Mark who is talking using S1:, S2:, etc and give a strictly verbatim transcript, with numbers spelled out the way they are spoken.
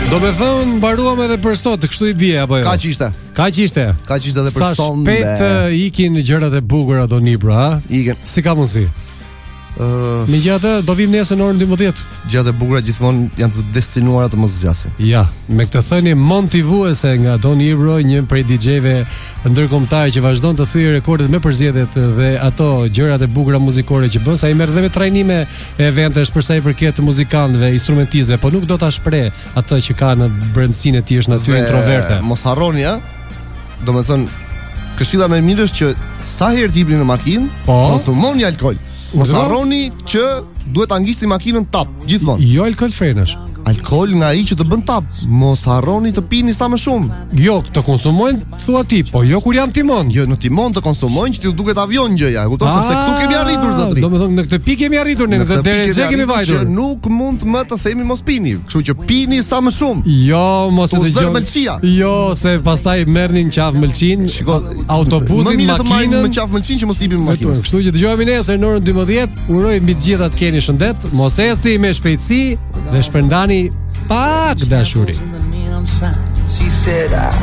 S1: Do me thënë mbaruam edhe për sot, kështu i bie apo jo?
S2: Kaq ishte.
S1: Kaq ishte.
S2: Kaq ishte edhe për
S1: Sa
S2: sot.
S1: shpejt uh, ikin gjërat e bukura do Nibra, ha?
S2: Iken.
S1: Si ka mundsi?
S2: Uh,
S1: Megjithatë, do vim nesër në orën dymbëdhjetë.
S2: Gjërat e bukura gjithmonë janë të destinuara të mos zgjasin.
S1: Ja, me këtë thënie motivuese nga Don Ibro, një prej D J-ve ndërkombëtar që vazhdon të thyej rekordet me përzgjedhjet dhe ato gjërat e bukura muzikore që bën, sa i merr dhe me trajnime e eventesh për sa i përket muzikantëve, instrumentistëve, po nuk do ta shpreh atë që ka në brendsinë e tij, është natyrë introverte.
S2: Mos harroni, ha? Domethënë, këshilla më e mirë është që sa herë të hipni në makinë,
S1: po?
S2: konsumoni alkool. Mos harroni që duhet ta ngisni makinën tap gjithmonë.
S1: Jo alkool frenash.
S2: Alkool nga ai që të bën tap. Mos harroni të pini sa më shumë.
S1: Jo, të konsumojnë thua ti, po jo kur janë timon.
S2: Jo, në timon të konsumojnë që ti duket avion gjëja. E kupton sepse këtu kemi arritur zotëri.
S1: Domethënë në këtë pikë kemi arritur, në këtë derë kemi vajtur.
S2: Që nuk mund më të themi mos pini. Kështu që pini sa më shumë.
S1: Jo, mos e dëgjoj. Jo, se pastaj merrnin qaf mëlçin.
S2: Shiko,
S1: autobusin, makinën.
S2: Më qaf mëlçin që mos hipim makinën.
S1: Kështu që dëgjohemi nesër në orën dymbëdhjetë. Uroj mbi të gjitha të keni shëndet, mos ecni me shpejtësi dhe shpërndani pak dashuri.